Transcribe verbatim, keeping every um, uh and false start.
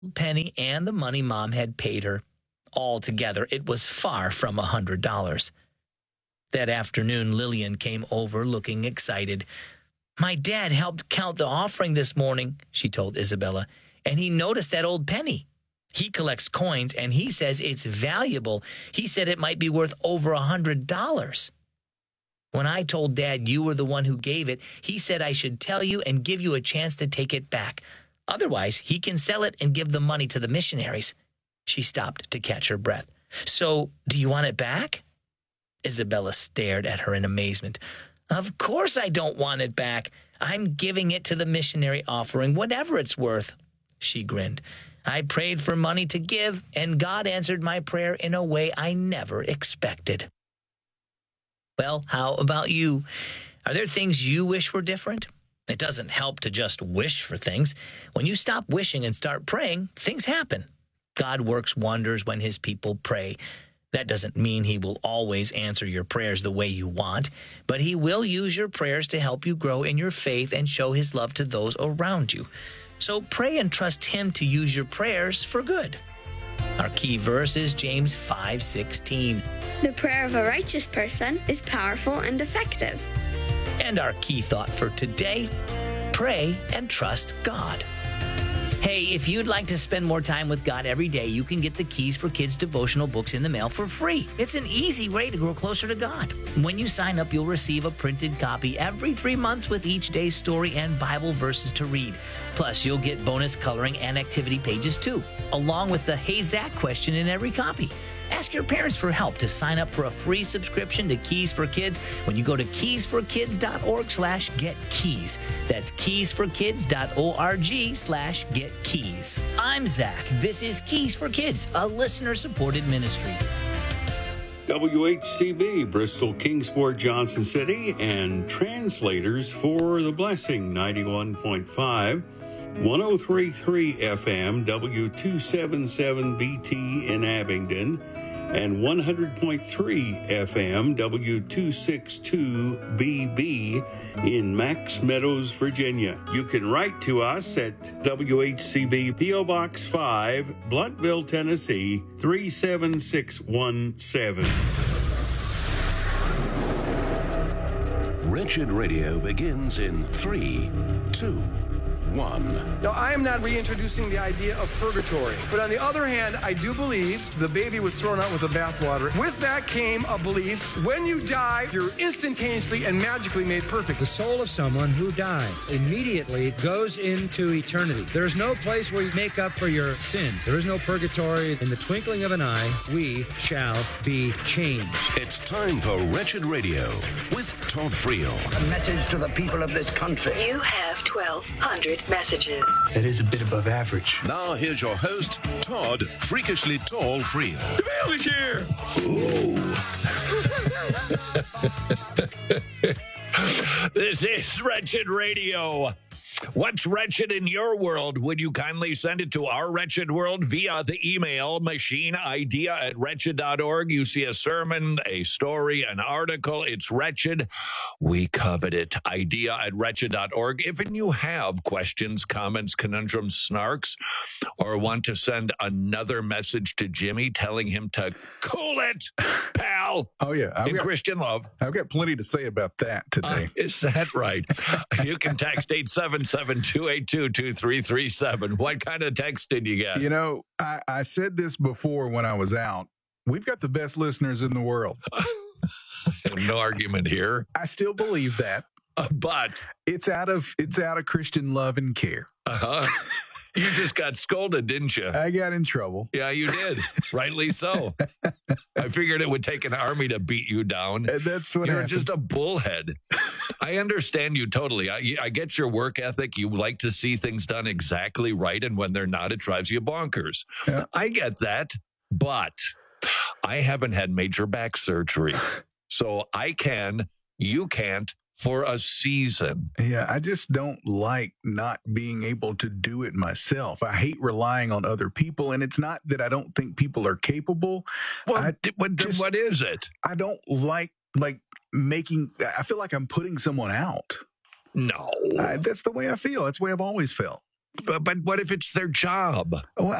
penny and the money Mom had paid her. Altogether, it was far from a hundred dollars. That afternoon, Lillian came over looking excited. "My dad helped count the offering this morning," she told Isabella, "and he noticed that old penny. He collects coins, and he says it's valuable. He said it might be worth over a hundred dollars. When I told Dad you were the one who gave it, he said I should tell you and give you a chance to take it back. Otherwise, he can sell it and give the money to the missionaries." She stopped to catch her breath. "So, do you want it back?" Isabella stared at her in amazement. "Of course I don't want it back. I'm giving it to the missionary offering, whatever it's worth." She grinned. "I prayed for money to give, and God answered my prayer in a way I never expected." Well, how about you? Are there things you wish were different? It doesn't help to just wish for things. When you stop wishing and start praying, things happen. God works wonders when his people pray. That doesn't mean he will always answer your prayers the way you want, but he will use your prayers to help you grow in your faith and show his love to those around you. So pray and trust him to use your prayers for good. Our key verse is James five sixteen. The prayer of a righteous person is powerful and effective. And our key thought for today, pray and trust God. Hey, if you'd like to spend more time with God every day, you can get the Keys for Kids devotional books in the mail for free. It's an easy way to grow closer to God. When you sign up, you'll receive a printed copy every three months with each day's story and Bible verses to read. Plus, you'll get bonus coloring and activity pages too, along with the Hey Zach question in every copy. Ask your parents for help to sign up for a free subscription to Keys for Kids when you go to keysforkids.org slash get keys. That's keysforkids.org slash get keys. I'm Zach. This is Keys for Kids, a listener-supported ministry. W H C B, Bristol, Kingsport, Johnson City, and translators for The Blessing, ninety-one point five. one oh three point three F M, W two seventy-seven B T in Abingdon, and one hundred point three F M, W two sixty-two B B in Max Meadows, Virginia. You can write to us at W H C B, P O Box five, Bluntville, Tennessee, three seven six one seven. Wretched Radio begins in three, two, one. Now, I am not reintroducing the idea of purgatory, but on the other hand, I do believe the baby was thrown out with the bathwater. With that came a belief: when you die, you're instantaneously and magically made perfect. The soul of someone who dies immediately goes into eternity. There is no place where you make up for your sins. There is no purgatory. In the twinkling of an eye, we shall be changed. It's time for Wretched Radio with Todd Friel. A message to the people of this country. You have twelve hundred messages. That is a bit above average. Now here's your host, Todd Freakishly Tall Friel. The mail is here! Ooh. This is Wretched Radio. What's wretched in your world? Would you kindly send it to Our Wretched World via the email machine idea at wretched dot org. You see a sermon, a story, an article. It's wretched. We covet it. Idea at wretched dot org. If you have questions, comments, conundrums, snarks, or want to send another message to Jimmy telling him to cool it, pal. Oh, yeah. I've in got, Christian love. I've got plenty to say about that today. Uh, is that right? You can text eight seven seven, two eight two, two three three seven. What kind of text did you get? You know, I, I said this before when I was out. We've got the best listeners in the world. No argument here. I still believe that. Uh, but it's out of it's out of Christian love and care. Uh-huh. You just got scolded, didn't you? I got in trouble. Yeah, you did. Rightly so. I figured it would take an army to beat you down. And that's what You're happened. Just a bullhead. I understand you totally. I, I get your work ethic. You like to see things done exactly right, and when they're not, it drives you bonkers. Yeah. I get that, but I haven't had major back surgery, so I can, you can't, for a season. Yeah, I just don't like not being able to do it myself. I hate relying on other people, and it's not that I don't think people are capable. Well, I what, just, what is it? I don't like, like, making, I feel like I'm putting someone out. No. I, that's the way I feel. That's the way I've always felt. But, but what if it's their job? Well,